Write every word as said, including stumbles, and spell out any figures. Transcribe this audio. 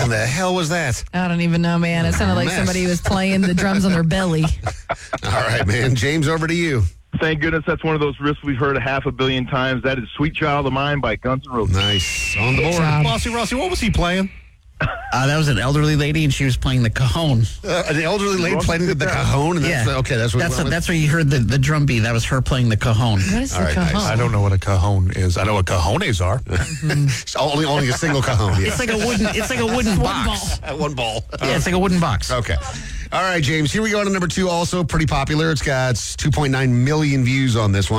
in the hell was that? I don't even know, man. It sounded like Mess. somebody was playing the drums on their belly. All right, man. James, over to you. Thank goodness that's one of those riffs we've heard a half a billion times. That is Sweet Child of Mine by Guns N' Roses. Nice. On the board. Rossi, Rossi, what was he playing? Uh, that was an elderly lady, and she was playing the cajon. Uh, the elderly lady playing the, the cajon? And that's Yeah. the, okay, that's what That's we went a, that's where you heard the, the drum beat. That was her playing the cajon. What is All the right, cajon? nice. I don't know what a cajon is. I know what cajones are. with. only, only a single cajon. Yeah. It's like a wooden. It's like a wooden box. Uh, One ball. Yeah, it's like a wooden box. Okay. All right, James. Here we go to number two. Also pretty popular. It's got two point nine million views on this one.